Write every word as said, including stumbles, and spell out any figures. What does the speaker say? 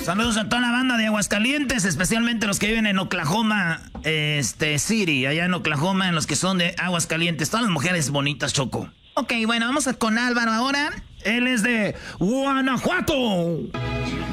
Saludos a toda la banda de Aguascalientes, especialmente los que viven en Oklahoma este, City, allá en Oklahoma, en los que son de Aguascalientes. Todas las mujeres bonitas, Choco. Ok, bueno, vamos a con Álvaro ahora. Él es de Guanajuato.